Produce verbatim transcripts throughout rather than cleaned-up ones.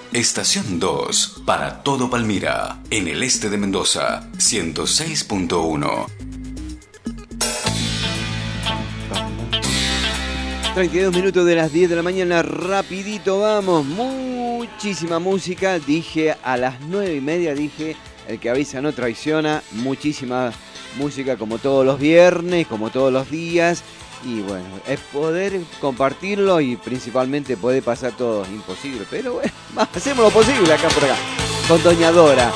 Estación dos, para todo Palmira, en el este de Mendoza, ciento seis punto uno. treinta y dos minutos de las diez de la mañana, rapidito vamos, muchísima música, dije a las nueve y media, dije, el que avisa no traiciona, muchísima música como todos los viernes, como todos los días, y bueno, es poder compartirlo y principalmente poder pasar todo, imposible, pero bueno, hacemos lo posible acá por acá, con Doña Dora.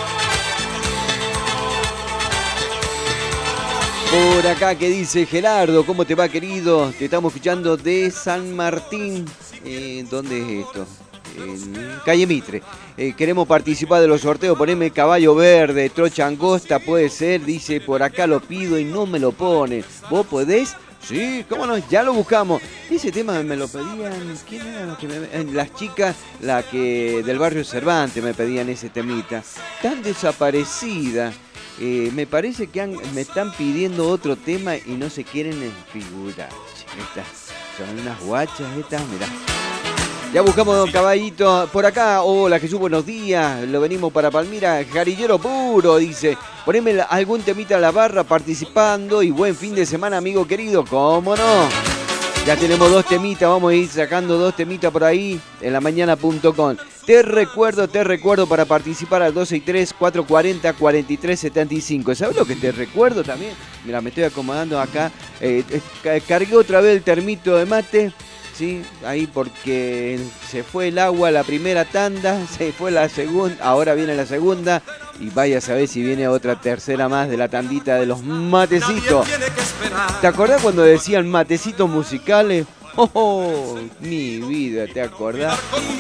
Por acá que dice Gerardo, ¿cómo te va, querido? Te estamos escuchando de San Martín. Eh, ¿Dónde es esto? En Calle Mitre. Eh, queremos participar de los sorteos. Poneme caballo verde, trocha angosta, puede ser. Dice, por acá lo pido y no me lo pone. ¿Vos podés? Sí, cómo no, ya lo buscamos. Ese tema me lo pedían, ¿quién era lo que me, las chicas, la que del barrio Cervantes me pedían ese temita. Tan desaparecida. Eh, me parece que han, me están pidiendo otro tema y no se quieren figurar. Estas son unas guachas estas, mirá. Ya buscamos Don Caballito por acá. Hola Jesús, buenos días. Lo venimos para Palmira. Jarillero puro, dice. Poneme algún temita a la barra participando y buen fin de semana, amigo querido. ¿Cómo no? Ya tenemos dos temitas, vamos a ir sacando dos temitas por ahí en la mañana punto com. Te recuerdo, te recuerdo para participar al dos seis tres, cuatro cuatro cero, cuatro tres siete cinco. ¿Sabes lo que te recuerdo también? Mira, me estoy acomodando acá. Eh, eh, cargué otra vez el termito de mate, ¿sí? Ahí porque se fue el agua la primera tanda, se fue la segunda, ahora viene la segunda. Y vaya a saber si viene otra tercera más de la tandita de los matecitos. ¿Te acordás cuando decían matecitos musicales? Oh, oh, mi vida, ¿te acordás?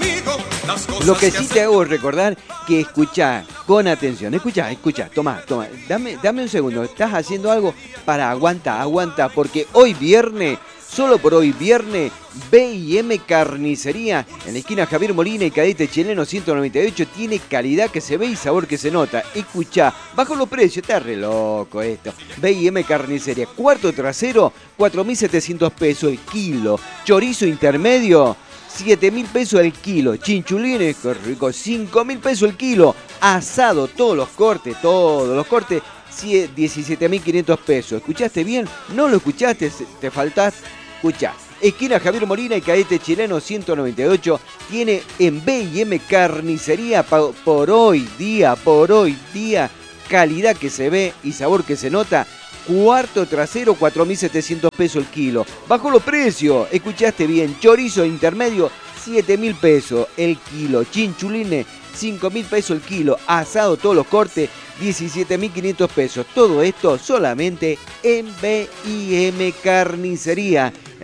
Lo que sí te hago recordar que escuchá con atención. Escuchá, escuchá, toma, toma. Dame, dame un segundo. Estás haciendo algo para aguanta, aguanta. Porque hoy viernes, solo por hoy viernes, B y M Carnicería en la esquina Javier Molina y Cadete Chileno ciento noventa y ocho tiene calidad que se ve y sabor que se nota. Escuchá, bajo los precios, está re loco esto. B y M Carnicería, cuarto trasero, cuatro mil setecientos pesos el kilo. Chorizo intermedio, siete mil pesos el kilo. Chinchulines, qué rico, cinco mil pesos el kilo. Asado, todos los cortes, todos los cortes, diecisiete mil quinientos pesos. ¿Escuchaste bien? ¿No lo escuchaste? ¿Te faltás? Escuchá. Esquina Javier Molina y Cadete Chileno ciento noventa y ocho tiene en B y M Carnicería por hoy día, por hoy día, calidad que se ve y sabor que se nota. Cuarto trasero, cuatro mil setecientos pesos el kilo. Bajo los precios, escuchaste bien. Chorizo intermedio, siete mil pesos el kilo. Chinchulines, cinco mil pesos el kilo. Asado, todos los cortes, diecisiete mil quinientos pesos. Todo esto solamente en B y M Carnicería.